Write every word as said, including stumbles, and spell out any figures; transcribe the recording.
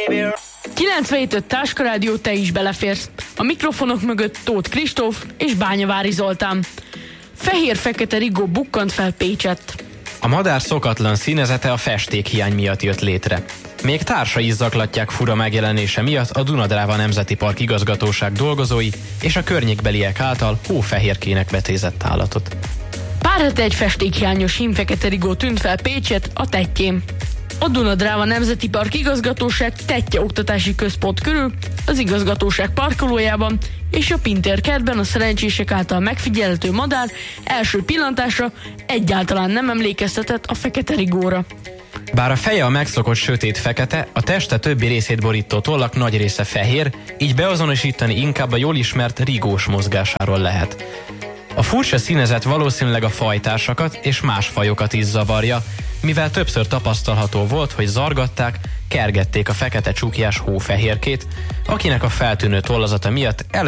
kilencvenhét öt Táskarádió, te is beleférsz. A mikrofonok mögött Tóth Kristóf és Bányavári Zoltán. Fehér-fekete rigó bukkant fel Pécsett. A madár szokatlan színezete a festékhiány miatt jött létre. Még társai is zaklatják fura megjelenése miatt a Duna-Dráva Nemzeti Park igazgatóság dolgozói és a környékbeliek által hófehérkének vetézett állatot. Pár hete egy festékhiányos hímfekete rigó tűnt fel Pécsett a Tettyén. A Duna-Dráva Nemzeti Park igazgatóság Tettye oktatási központ körül, az igazgatóság parkolójában és a Pintér kertben a szerencsések által megfigyelhető madár első pillantásra egyáltalán nem emlékeztetett a fekete rigóra. Bár a feje a megszokott sötét fekete, a teste többi részét borító tollak nagy része fehér, így beazonosítani inkább a jól ismert rigós mozgásáról lehet. A furcsa színezet valószínűleg a fajtársakat és más fajokat is zavarja, mivel többször tapasztalható volt, hogy zargatták, kergették a fekete csukjás hófehérkét, akinek a feltűnő tollazata miatt